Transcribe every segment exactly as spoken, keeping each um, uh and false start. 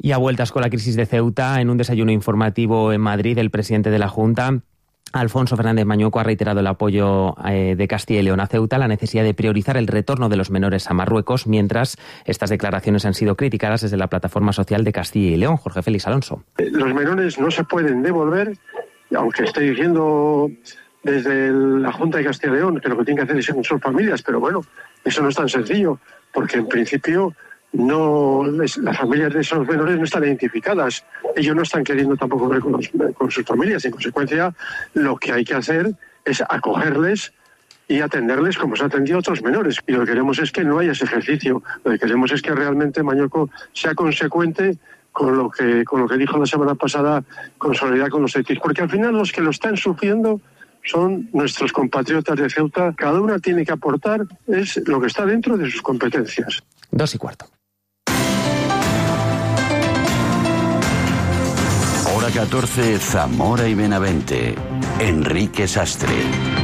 Y a vueltas con la crisis de Ceuta, en un desayuno informativo en Madrid, el presidente de la Junta, Alfonso Fernández Mañueco, ha reiterado el apoyo eh, de Castilla y León a Ceuta, la necesidad de priorizar el retorno de los menores a Marruecos, mientras estas declaraciones han sido criticadas desde la plataforma social de Castilla y León. Jorge Félix Alonso. Los menores no se pueden devolver, aunque esté diciendo desde la Junta de Castilla y León que lo que tienen que hacer es ir con sus familias, pero bueno, eso no es tan sencillo, porque en principio no, las familias de esos menores no están identificadas. Ellos no están queriendo tampoco ver con, los, con sus familias. En consecuencia, lo que hay que hacer es acogerles y atenderles como se ha atendido a otros menores. Y lo que queremos es que no haya ese ejercicio. Lo que queremos es que realmente Mañueco sea consecuente con lo que, con lo que dijo la semana pasada con solidaridad con los cetis. Porque al final los que lo están sufriendo son nuestros compatriotas de Ceuta. Cada una tiene que aportar es lo que está dentro de sus competencias. Dos y cuarto. Hora catorce, Zamora y Benavente. Enrique Sastre.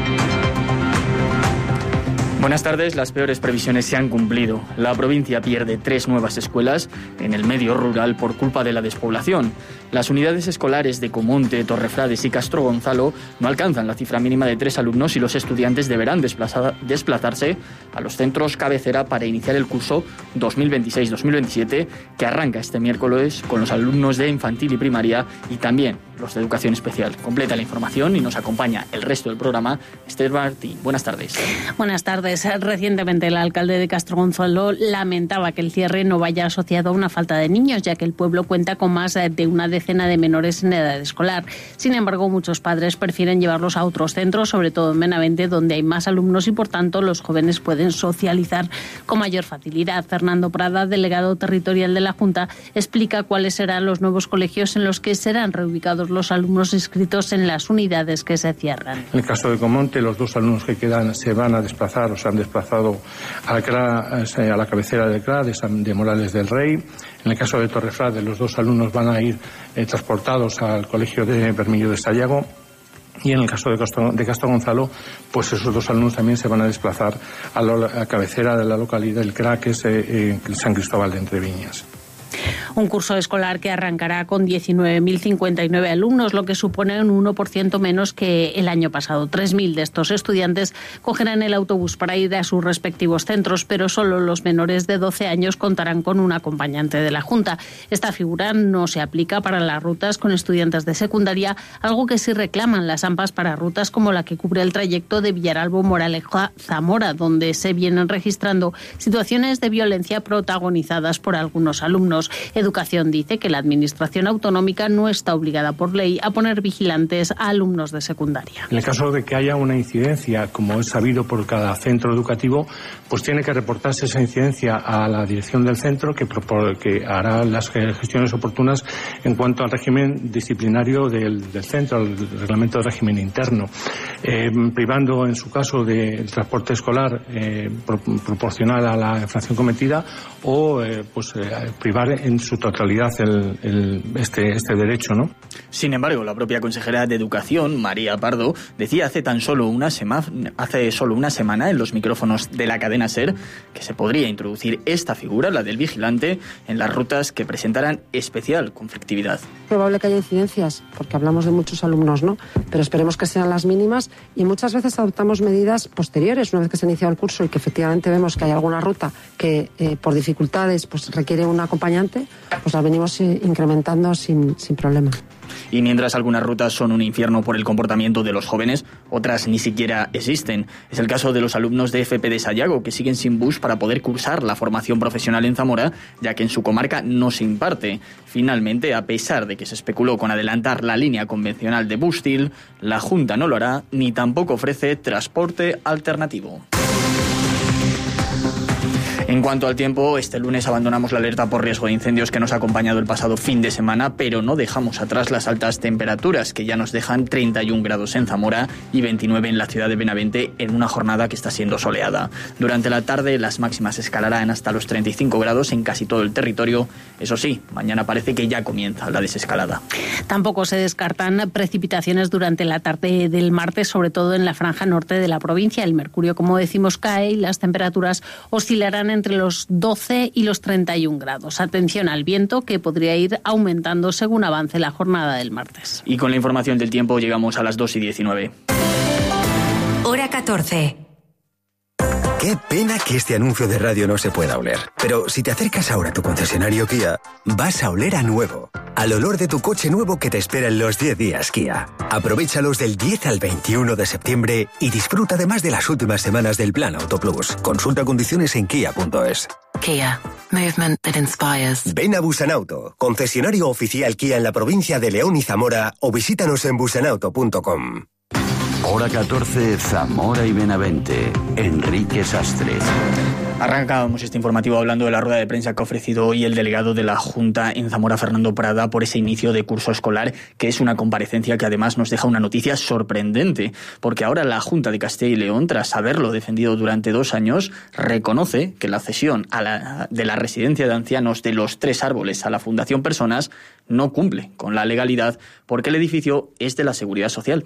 Buenas tardes. Las peores previsiones se han cumplido. La provincia pierde tres nuevas escuelas en el medio rural por culpa de la despoblación. Las unidades escolares de Comonte, Torrefrades y Castro Gonzalo no alcanzan la cifra mínima de tres alumnos y los estudiantes deberán desplazar, desplazarse a los centros cabecera para iniciar el curso dos mil veintiséis dos mil veintisiete, que arranca este miércoles con los alumnos de infantil y primaria y también los de educación especial. Completa la información y nos acompaña el resto del programa Esther Martí. Buenas tardes. Buenas tardes. Recientemente el alcalde de Castro Gonzalo lamentaba que el cierre no vaya asociado a una falta de niños, ya que el pueblo cuenta con más de una decena de menores en edad escolar. Sin embargo, muchos padres prefieren llevarlos a otros centros, sobre todo en Benavente, donde hay más alumnos y por tanto los jóvenes pueden socializar con mayor facilidad. Fernando Prada, delegado territorial de la Junta, explica cuáles serán los nuevos colegios en los que serán reubicados los alumnos inscritos en las unidades que se cierran. En el caso de Comonte, los dos alumnos que quedan se van a desplazar o se han desplazado al C R A, a la cabecera del C R A de, San, de Morales del Rey. En el caso de Torrefrades, los dos alumnos van a ir eh, transportados al colegio de Bermillo de Sayago. Y en el caso de Castro, de Castro Gonzalo, pues esos dos alumnos también se van a desplazar a la, a cabecera de la localidad del C R A, que es eh, eh, San Cristóbal de Entreviñas. Un curso escolar que arrancará con diecinueve mil cincuenta y nueve alumnos, lo que supone un uno por ciento menos que el año pasado. tres mil de estos estudiantes cogerán el autobús para ir a sus respectivos centros, pero solo los menores de doce años contarán con un acompañante de la Junta. Esta figura no se aplica para las rutas con estudiantes de secundaria, algo que sí reclaman las AMPAs para rutas como la que cubre el trayecto de Villaralbo-Moraleja-Zamora, donde se vienen registrando situaciones de violencia protagonizadas por algunos alumnos. Educación dice que la Administración autonómica no está obligada por ley a poner vigilantes a alumnos de secundaria. En el caso de que haya una incidencia, como es sabido por cada centro educativo, pues tiene que reportarse esa incidencia a la dirección del centro, que, que hará las gestiones oportunas en cuanto al régimen disciplinario del, del centro, al reglamento de régimen interno, eh, privando en su caso del transporte escolar eh, pro, proporcional a la infracción cometida o eh, pues eh, privar en su totalidad el, el, este, este derecho, ¿no? Sin embargo, la propia consejera de Educación, María Pardo, decía hace tan solo una semana, hace solo una semana en los micrófonos de la cadena SER que se podría introducir esta figura, la del vigilante, en las rutas que presentaran especial conflictividad. Es probable que haya incidencias, porque hablamos de muchos alumnos, ¿no? Pero esperemos que sean las mínimas y muchas veces adoptamos medidas posteriores, una vez que se ha iniciado el curso y que efectivamente vemos que hay alguna ruta que eh, por dificultades pues requiere un acompañante, pues la venimos eh, incrementando sin, sin problema. Y mientras algunas rutas son un infierno por el comportamiento de los jóvenes, otras ni siquiera existen. Es el caso de los alumnos de F P de Sayago, que siguen sin bus para poder cursar la formación profesional en Zamora, ya que en su comarca no se imparte. Finalmente, a pesar de que se especuló con adelantar la línea convencional de Bustil, la Junta no lo hará ni tampoco ofrece transporte alternativo. En cuanto al tiempo, este lunes abandonamos la alerta por riesgo de incendios que nos ha acompañado el pasado fin de semana, pero no dejamos atrás las altas temperaturas que ya nos dejan treinta y un grados en Zamora y veintinueve en la ciudad de Benavente en una jornada que está siendo soleada. Durante la tarde las máximas escalarán hasta los treinta y cinco grados en casi todo el territorio. Eso sí, mañana parece que ya comienza la desescalada. Tampoco se descartan precipitaciones durante la tarde del martes, sobre todo en la franja norte de la provincia. El mercurio, como decimos, cae y las temperaturas oscilarán en entre los doce y los treinta y un grados. Atención al viento, que podría ir aumentando según avance la jornada del martes. Y con la información del tiempo llegamos a las dos y diecinueve. Hora catorce. Qué pena que este anuncio de radio no se pueda oler. Pero si te acercas ahora a tu concesionario Kia, vas a oler a nuevo. Al olor de tu coche nuevo que te espera en los diez días Kia. Aprovéchalos del diez al veintiuno de septiembre y disfruta además de las últimas semanas del Plan Autoplus. Consulta condiciones en kia punto es. Kia. Movement that inspires. Ven a Busanauto, concesionario oficial Kia en la provincia de León y Zamora, o visítanos en busanauto punto com. Hora catorce, Zamora y Benavente. Enrique Sastre. Arrancábamos este informativo hablando de la rueda de prensa que ha ofrecido hoy el delegado de la Junta en Zamora, Fernando Prada, por ese inicio de curso escolar, que es una comparecencia que además nos deja una noticia sorprendente, porque ahora la Junta de Castilla y León, tras haberlo defendido durante dos años, reconoce que la cesión a la, de la residencia de ancianos de los Tres Árboles a la Fundación Personas no cumple con la legalidad, porque el edificio es de la Seguridad Social.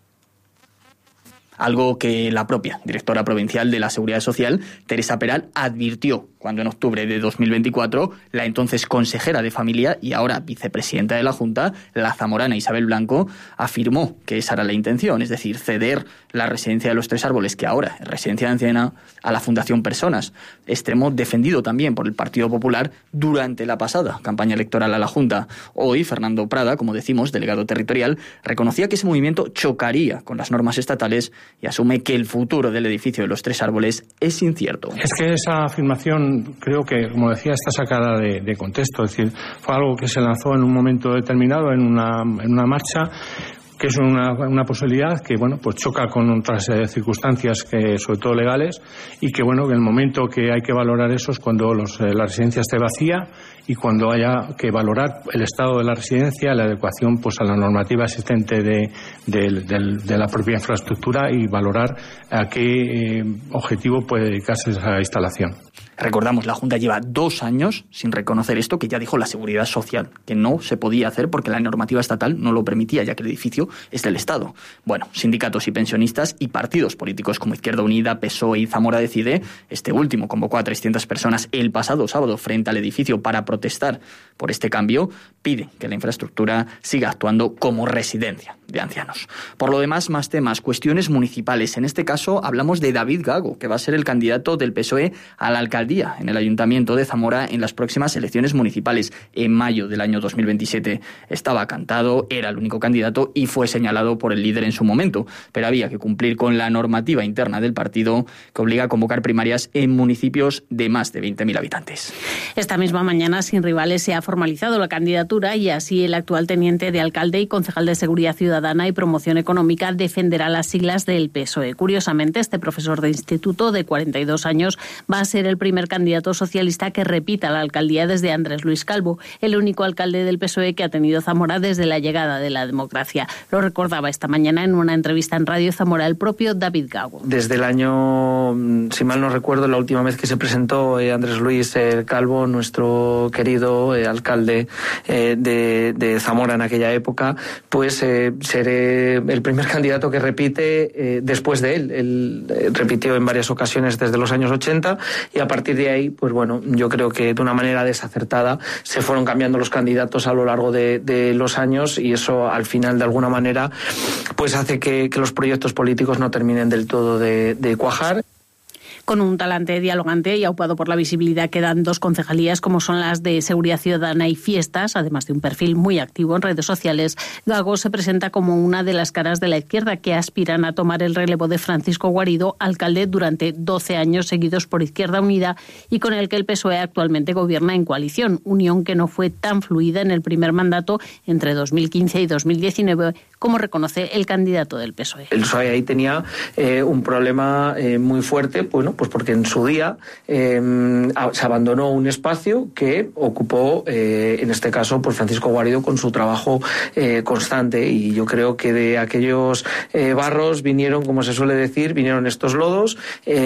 Algo que la propia directora provincial de la Seguridad Social, Teresa Peral, advirtió cuando en octubre de dos mil veinticuatro la entonces consejera de Familia y ahora vicepresidenta de la Junta, la zamorana Isabel Blanco, afirmó que esa era la intención, es decir, ceder la residencia de los Tres Árboles, que ahora es residencia de anciana, a la Fundación Personas, extremo defendido también por el Partido Popular durante la pasada campaña electoral a la Junta. Hoy, Fernando Prada, como decimos, delegado territorial, reconocía que ese movimiento chocaría con las normas estatales y asume que el futuro del edificio de los Tres Árboles es incierto. Es que esa afirmación, creo que, como decía, está sacada de, de contexto. Es decir, fue algo que se lanzó en un momento determinado, en una, en una marcha, que es una, una posibilidad que, bueno, pues choca con otras eh, circunstancias, que sobre todo legales, y que, bueno, que el momento que hay que valorar eso es cuando los, eh, la residencia esté vacía y cuando haya que valorar el estado de la residencia, la adecuación pues a la normativa existente de, de, de, de la propia infraestructura y valorar a qué eh, objetivo puede dedicarse esa instalación. Recordamos, la Junta lleva dos años sin reconocer esto que ya dijo la Seguridad Social, que no se podía hacer porque la normativa estatal no lo permitía, ya que el edificio es del Estado. Bueno, sindicatos y pensionistas y partidos políticos como Izquierda Unida, P S O E y Zamora Decide, este último convocó a trescientas personas el pasado sábado frente al edificio para protestar por este cambio, piden que la infraestructura siga actuando como residencia de ancianos. Por lo demás, más temas, cuestiones municipales. En este caso hablamos de David Gago, que va a ser el candidato del P S O E a la alcaldía en el Ayuntamiento de Zamora en las próximas elecciones municipales. En mayo del año dos mil veintisiete estaba cantado, era el único candidato y fue señalado por el líder en su momento, pero había que cumplir con la normativa interna del partido que obliga a convocar primarias en municipios de más de veinte mil habitantes. Esta misma mañana, sin rivales, se ha formalizado la candidatura y así el actual teniente de alcalde y concejal de Seguridad Ciudadana y Promoción Económica defenderá las siglas del P S O E. Curiosamente, este profesor de instituto de cuarenta y dos años va a ser el primer candidato socialista que repita la alcaldía desde Andrés Luis Calvo, el único alcalde del P S O E que ha tenido Zamora desde la llegada de la democracia. Lo recordaba esta mañana en una entrevista en Radio Zamora el propio David Gago. Desde el año, si mal no recuerdo, la última vez que se presentó eh, Andrés Luis eh, Calvo, nuestro querido eh, alcalde eh, de, de Zamora en aquella época, pues eh, seré el primer candidato que repite eh, después de él. Él eh, repitió en varias ocasiones desde los años ochenta y a partir de ahí, pues bueno, yo creo que de una manera desacertada se fueron cambiando los candidatos a lo largo de, de los años y eso al final de alguna manera pues hace que, que los proyectos políticos no terminen del todo de, de cuajar. Con un talante dialogante y aupado por la visibilidad que dan dos concejalías como son las de Seguridad Ciudadana y Fiestas, además de un perfil muy activo en redes sociales, Gago se presenta como una de las caras de la izquierda que aspiran a tomar el relevo de Francisco Guarido, alcalde durante doce años seguidos por Izquierda Unida y con el que el P S O E actualmente gobierna en coalición, unión que no fue tan fluida en el primer mandato entre dos mil quince y dos mil diecinueve, como reconoce el candidato del P S O E. El P S O E ahí tenía eh, un problema eh, muy fuerte, bueno, pues porque en su día eh, se abandonó un espacio que ocupó, eh, en este caso, pues Francisco Guarido con su trabajo eh, constante y yo creo que de aquellos eh, barros vinieron, como se suele decir, vinieron estos lodos. Eh,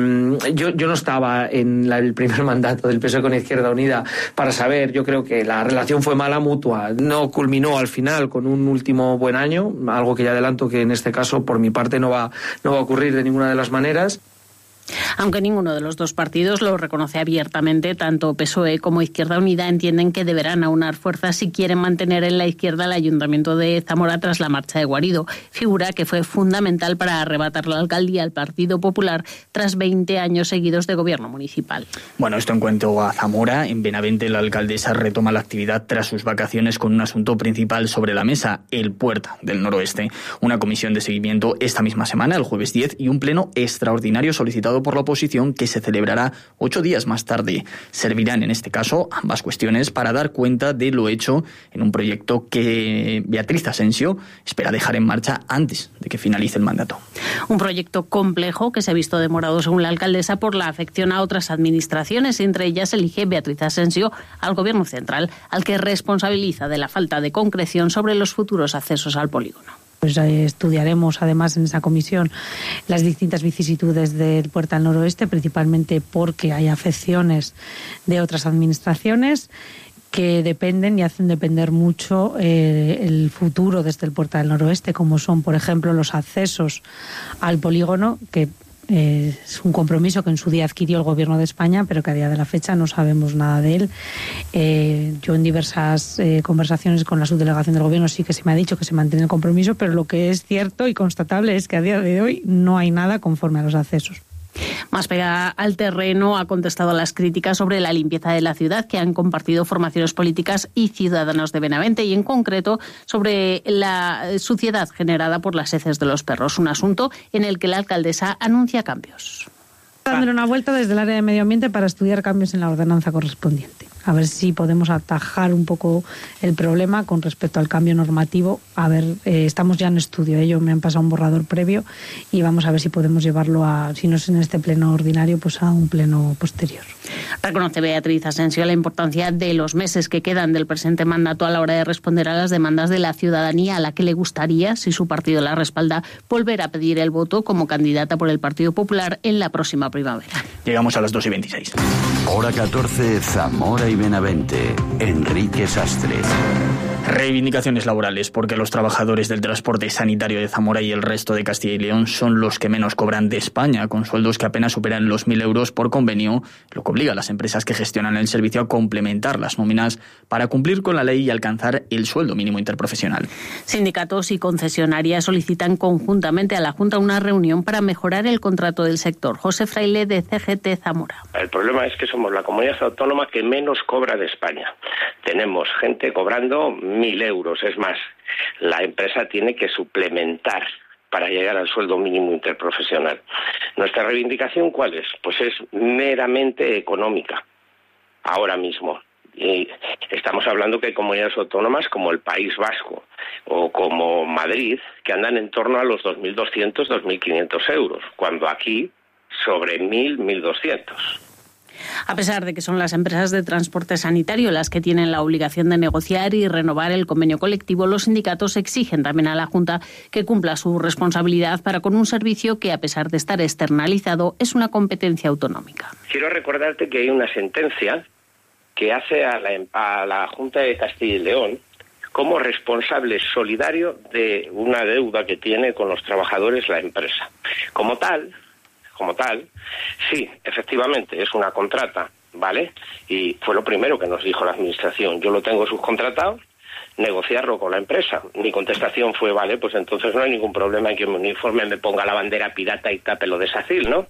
yo, yo no estaba en la, el primer mandato del P S O E con Izquierda Unida para saber, yo creo que la relación fue mala mutua, no culminó al final con un último buen año, algo que ya adelanto que en este caso por mi parte no va, no va a ocurrir de ninguna de las maneras. Aunque ninguno de los dos partidos lo reconoce abiertamente, tanto P S O E como Izquierda Unida entienden que deberán aunar fuerzas si quieren mantener en la izquierda el Ayuntamiento de Zamora tras la marcha de Guarido, figura que fue fundamental para arrebatar la alcaldía al Partido Popular tras veinte años seguidos de gobierno municipal. Bueno, esto en cuanto a Zamora. En Benavente, la alcaldesa retoma la actividad tras sus vacaciones con un asunto principal sobre la mesa, el Puerta del Noroeste. Una comisión de seguimiento esta misma semana, el jueves diez, y un pleno extraordinario solicitado por la oposición que se celebrará ocho días más tarde. Servirán en este caso ambas cuestiones para dar cuenta de lo hecho en un proyecto que Beatriz Asensio espera dejar en marcha antes de que finalice el mandato. Un proyecto complejo que se ha visto demorado, según la alcaldesa, por la afección a otras administraciones. Entre ellas elige Beatriz Asensio al Gobierno central, al que responsabiliza de la falta de concreción sobre los futuros accesos al polígono. Pues estudiaremos además en esa comisión las distintas vicisitudes del Puerta del Noroeste, principalmente porque hay afecciones de otras administraciones que dependen y hacen depender mucho eh, el futuro desde el Puerta del Noroeste, como son, por ejemplo, los accesos al polígono, que Eh, es un compromiso que en su día adquirió el Gobierno de España, pero que a día de la fecha no sabemos nada de él. Eh, yo en diversas eh, conversaciones con la subdelegación del Gobierno sí que se me ha dicho que se mantiene el compromiso, pero lo que es cierto y constatable es que a día de hoy no hay nada conforme a los accesos. Más pegada al terreno, ha contestado a las críticas sobre la limpieza de la ciudad que han compartido formaciones políticas y ciudadanos de Benavente, y en concreto sobre la suciedad generada por las heces de los perros, un asunto en el que la alcaldesa anuncia cambios. Dándole una vuelta desde el área de medio ambiente para estudiar cambios en la ordenanza correspondiente. A ver si podemos atajar un poco el problema con respecto al cambio normativo. A ver, eh, estamos ya en estudio. Ellos me han pasado un borrador previo y vamos a ver si podemos llevarlo a, si no es en este pleno ordinario, pues a un pleno posterior. Reconoce Beatriz Asensio la importancia de los meses que quedan del presente mandato a la hora de responder a las demandas de la ciudadanía, a la que le gustaría, si su partido la respalda, volver a pedir el voto como candidata por el Partido Popular en la próxima primavera. Llegamos a las dos y veintiséis. Hora catorce, Zamora y Benavente. Enrique Sastre. Reivindicaciones laborales, porque los trabajadores del transporte sanitario de Zamora y el resto de Castilla y León son los que menos cobran de España, con sueldos que apenas superan los mil euros por convenio, lo que obliga a las empresas que gestionan el servicio a complementar las nóminas para cumplir con la ley y alcanzar el sueldo mínimo interprofesional. Sindicatos y concesionarias solicitan conjuntamente a la Junta una reunión para mejorar el contrato del sector. José Fraile, de C G T Zamora. El problema es que somos la comunidad autónoma que menos cobra de España. Tenemos gente cobrando mil euros. Es más, la empresa tiene que suplementar para llegar al sueldo mínimo interprofesional. ¿Nuestra reivindicación cuál es? Pues es meramente económica, ahora mismo. Y estamos hablando que hay comunidades autónomas como el País Vasco o como Madrid que andan en torno a los dos mil doscientos, dos mil quinientos euros, cuando aquí sobre mil, mil doscientos. A pesar de que son las empresas de transporte sanitario las que tienen la obligación de negociar y renovar el convenio colectivo, los sindicatos exigen también a la Junta que cumpla su responsabilidad para con un servicio que, a pesar de estar externalizado, es una competencia autonómica. Quiero recordarte que hay una sentencia que hace a la, a la Junta de Castilla y León como responsable solidario de una deuda que tiene con los trabajadores la empresa. Como tal, como tal, sí, efectivamente, es una contrata, ¿vale? Y fue lo primero que nos dijo la Administración. Yo lo tengo subcontratado, negociarlo con la empresa. Mi contestación fue, vale, pues entonces no hay ningún problema en que mi uniforme me ponga la bandera pirata y tape lo de SACIL, ¿no?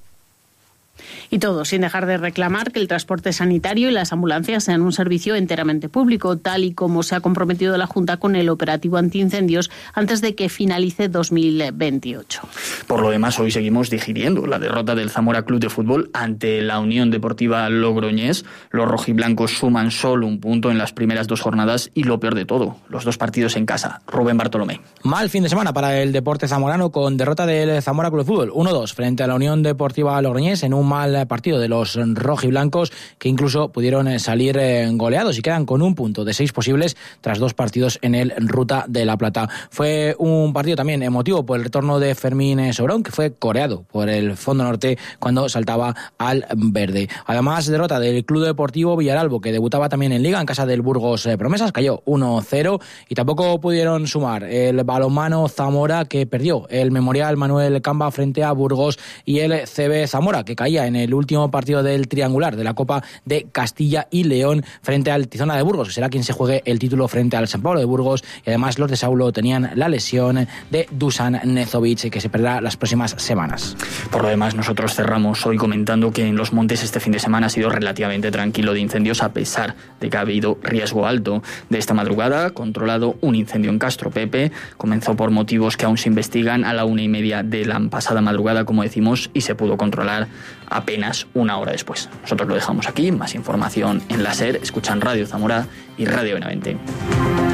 Y todo sin dejar de reclamar que el transporte sanitario y las ambulancias sean un servicio enteramente público, tal y como se ha comprometido la Junta con el operativo antiincendios antes de que finalice dos mil veintiocho. Por lo demás, hoy seguimos digiriendo la derrota del Zamora Club de Fútbol ante la Unión Deportiva Logroñés. Los rojiblancos suman solo un punto en las primeras dos jornadas y, lo peor de todo, los dos partidos en casa. Rubén Bartolomé. Mal fin de semana para el deporte zamorano, con derrota del Zamora Club de Fútbol uno dos frente a la Unión Deportiva Logroñés en un mal partido de los rojiblancos, que incluso pudieron salir goleados y quedan con un punto de seis posibles tras dos partidos en el Ruta de la Plata. Fue un partido también emotivo por el retorno de Fermín Sobrón, que fue coreado por el Fondo Norte cuando saltaba al verde. Además, derrota del Club Deportivo Villaralbo, que debutaba también en Liga en casa del Burgos Promesas, cayó uno cero, y tampoco pudieron sumar el balonmano Zamora, que perdió el Memorial Manuel Camba frente a Burgos, y el C B Zamora, que caía en el último partido del triangular de la Copa de Castilla y León frente al Tizona de Burgos, que será quien se juegue el título frente al San Pablo de Burgos. Y además los de Saulo tenían la lesión de Dusan Nezovic, que se perderá las próximas semanas. Por lo demás, nosotros cerramos hoy comentando que en Los Montes este fin de semana ha sido relativamente tranquilo de incendios, a pesar de que ha habido riesgo alto. De esta madrugada, controlado un incendio en Castro Pepe. Comenzó por motivos que aún se investigan a la una y media de la pasada madrugada, como decimos, y se pudo controlar apenas una hora después. Nosotros lo dejamos aquí. Más información en la SER. Escuchan Radio Zamora y Radio Benavente.